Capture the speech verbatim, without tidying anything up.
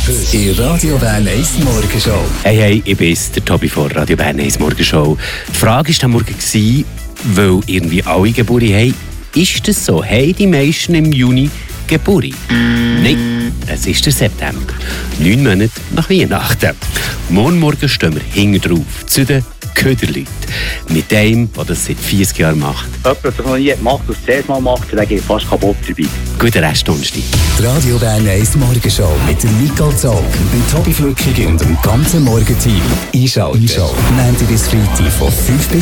Heute in Radio Bern eins Morgenshow. Hey, hey, ich bin der Tobi von Radio Bern eins Morgenshow. Die Frage war am Morgen, weil irgendwie alle Geburt haben. Ist das so? Haben die meisten im Juni Geburt? Nein, es ist der September. Neun Monate nach Weihnachten. Morgen Morgen stehen wir hinten drauf zu den Köderleuten. Mit dem, der das seit vierzig Jahren macht. Jemand, der das noch nie gemacht hat und es zuerst mal macht, der geht fast kaputt dabei. Guten Restdonnerstag. Die Radio Bern eins Morgenshow mit dem Nicole Zog, dem Tobi Flückig und dem ganzen Morgenteam. Einschalten. Einschalten. Montag bis Freitag von fünf bis